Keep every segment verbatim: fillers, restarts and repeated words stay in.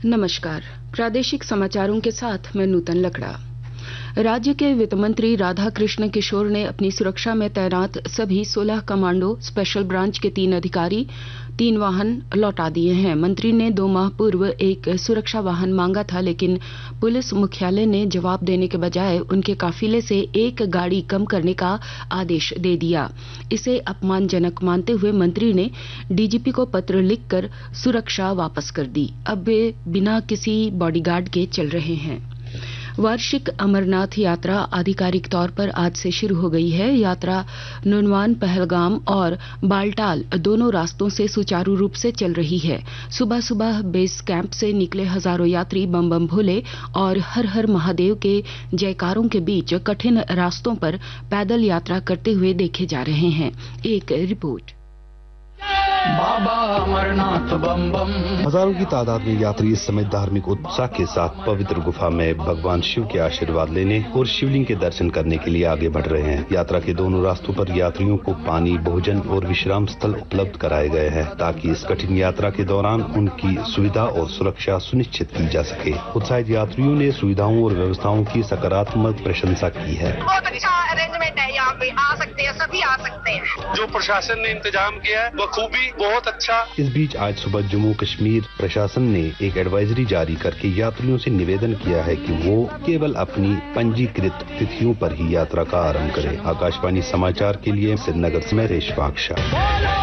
नमस्कार। प्रादेशिक समाचारों के साथ मैं नूतन लकड़ा। राज्य के वित्त मंत्री राधा कृष्ण किशोर ने अपनी सुरक्षा में तैनात सभी सोलह कमांडो स्पेशल ब्रांच के तीन अधिकारी तीन वाहन लौटा दिए हैं। मंत्री ने दो माह पूर्व एक सुरक्षा वाहन मांगा था, लेकिन पुलिस मुख्यालय ने जवाब देने के बजाय उनके काफिले से एक गाड़ी कम करने का आदेश दे दिया। इसे अपमानजनक मानते हुए मंत्री ने डीजीपी को पत्र लिखकर सुरक्षा वापस कर दी। अब वे बिना किसी बॉडीगार्ड के चल रहे हैं। वार्षिक अमरनाथ यात्रा आधिकारिक तौर पर आज से शुरू हो गई है। यात्रा नुनवान, पहलगाम और बालटाल दोनों रास्तों से सुचारू रूप से चल रही है। सुबह सुबह बेस कैंप से निकले हजारों यात्री बम बम भोले और हर हर महादेव के जयकारों के बीच कठिन रास्तों पर पैदल यात्रा करते हुए देखे जा रहे हैं। एक रिपोर्ट। बाबा अमरनाथ बम बम। हजारों की तादाद में यात्री इस समय धार्मिक उत्साह के साथ पवित्र गुफा में भगवान शिव के आशीर्वाद लेने और शिवलिंग के दर्शन करने के लिए आगे बढ़ रहे हैं। यात्रा के दोनों रास्तों पर यात्रियों को पानी, भोजन और विश्राम स्थल उपलब्ध कराए गए हैं, ताकि इस कठिन यात्रा के दौरान उनकी सुविधा और सुरक्षा सुनिश्चित की जा सके। उत्साहित यात्रियों ने सुविधाओं और व्यवस्थाओं की सकारात्मक प्रशंसा की है। बहुत अच्छा अरेंजमेंट है, यहाँ पे आ सकते हैं, सभी आ सकते हैं। जो प्रशासन ने इंतजाम किया है वो खूबी बहुत अच्छा। इस बीच आज सुबह जम्मू कश्मीर प्रशासन ने एक एडवाइजरी जारी करके यात्रियों से निवेदन किया है कि वो केवल अपनी पंजीकृत तिथियों पर ही यात्रा का आरंभ करें। आकाशवाणी समाचार के लिए श्रीनगर से मैं रेशवाक शाह।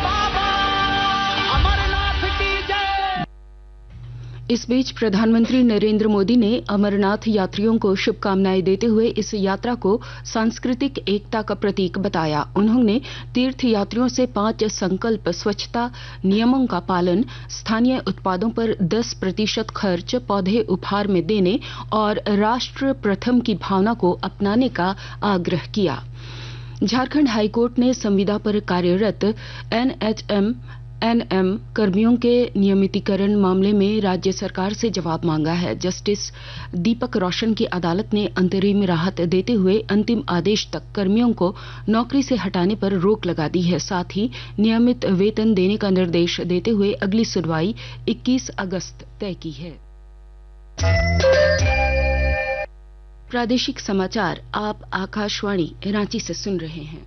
इस बीच प्रधानमंत्री नरेंद्र मोदी ने अमरनाथ यात्रियों को शुभकामनाएं देते हुए इस यात्रा को सांस्कृतिक एकता का प्रतीक बताया। उन्होंने तीर्थ यात्रियों से पांच संकल्प, स्वच्छता नियमों का पालन, स्थानीय उत्पादों पर दस प्रतिशत खर्च, पौधे उपहार में देने और राष्ट्र प्रथम की भावना को अपनाने का आग्रह किया। झारखंड हाईकोर्ट ने संविदा पर कार्यरत एनएचएम एनएम कर्मियों के नियमितीकरण मामले में राज्य सरकार से जवाब मांगा है। जस्टिस दीपक रोशन की अदालत ने अंतरिम राहत देते हुए अंतिम आदेश तक कर्मियों को नौकरी से हटाने पर रोक लगा दी है। साथ ही नियमित वेतन देने का निर्देश देते हुए अगली सुनवाई इक्कीस अगस्त तय की है। प्रादेशिक समाचार आप आकाशवाणी रांची से सुन रहे हैं।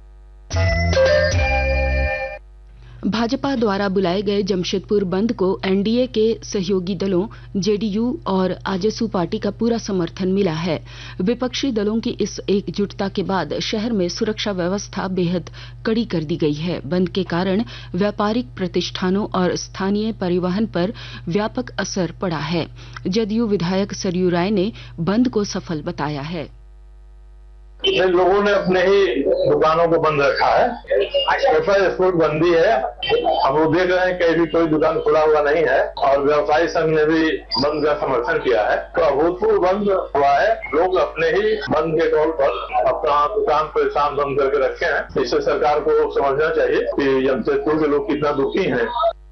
भाजपा द्वारा बुलाए गए जमशेदपुर बंद को एनडीए के सहयोगी दलों जेडीयू और आजसू पार्टी का पूरा समर्थन मिला है। विपक्षी दलों की इस एकजुटता के बाद शहर में सुरक्षा व्यवस्था बेहद कड़ी कर दी गई है। बंद के कारण व्यापारिक प्रतिष्ठानों और स्थानीय परिवहन पर व्यापक असर पड़ा है। जदयू विधायक सरयू राय ने बंद को सफल बताया है। लोगों ने अपने ही दुकानों को बंद रखा है। सोशल स्पोर्ट बंदी है। हम वो देख रहे हैं कहीं भी कोई दुकान खुला हुआ नहीं है और व्यवसायी संघ ने भी बंद का समर्थन किया है। तो अभूतपूर्व बंद हुआ है। लोग अपने ही बंद के तौर पर अपना दुकान परेशान बंद करके रखे हैं। इससे सरकार को समझना चाहिए कि जमशेदपुर के लोग कितना दुखी हैं।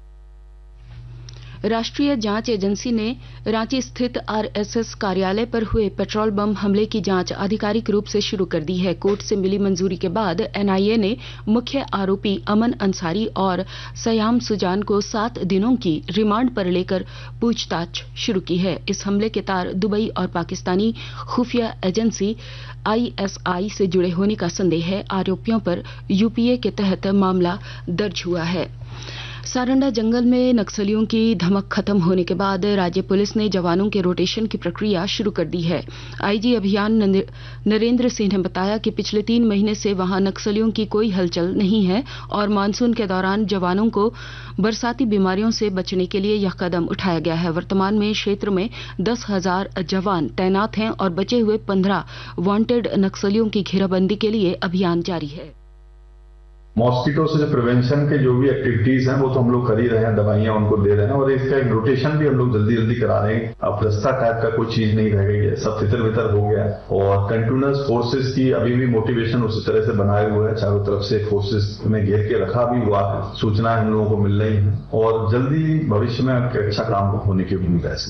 राष्ट्रीय जांच एजेंसी ने रांची स्थित आरएसएस कार्यालय पर हुए पेट्रोल बम हमले की जांच आधिकारिक रूप से शुरू कर दी है। कोर्ट से मिली मंजूरी के बाद एनआईए ने मुख्य आरोपी अमन अंसारी और सयाम सुजान को सात दिनों की रिमांड पर लेकर पूछताछ शुरू की है। इस हमले के तार दुबई और पाकिस्तानी खुफिया एजेंसी आईएसआई से जुड़े होने का संदेह है। आरोपियों पर यूपीए के तहत मामला दर्ज हुआ है। सारंडा जंगल में नक्सलियों की धमक खत्म होने के बाद राज्य पुलिस ने जवानों के रोटेशन की प्रक्रिया शुरू कर दी है। आईजी अभियान नरेंद्र सिंह ने बताया कि पिछले तीन महीने से वहां नक्सलियों की कोई हलचल नहीं है और मानसून के दौरान जवानों को बरसाती बीमारियों से बचने के लिए यह कदम उठाया गया है। वर्तमान में क्षेत्र में दस हजार जवान तैनात हैं और बचे हुए पंद्रह वांटेड नक्सलियों की घेराबंदी के लिए अभियान जारी है। मॉस्किटो से प्रिवेंशन के जो भी एक्टिविटीज हैं वो तो हम लोग कर ही रहे हैं, दवाइयां उनको दे रहे हैं और इसका एक रोटेशन भी हम लोग जल्दी जल्दी करा रहे हैं। अब दस्ता टाइप का कोई चीज नहीं रह गई है, सब तितर बितर हो गया है और कंटिन्यूअस फोर्सेस की अभी भी मोटिवेशन उसी तरह से बनाए हुए है। चारों तरफ से फोर्सेस में घेर के रखा भी हुआ है, सूचनाएं हम लोगों को मिल रही है और जल्दी भविष्य में अच्छा काम होने की उम्मीद है।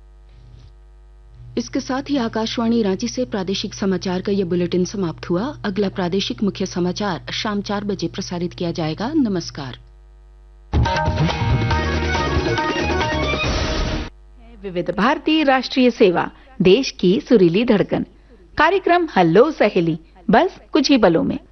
इसके साथ ही आकाशवाणी रांची से प्रादेशिक समाचार का ये बुलेटिन समाप्त हुआ। अगला प्रादेशिक मुख्य समाचार शाम चार बजे प्रसारित किया जाएगा। नमस्कार। विविध भारती राष्ट्रीय सेवा, देश की सुरीली धड़कन। कार्यक्रम हेलो सहेली, बस कुछ ही पलों में।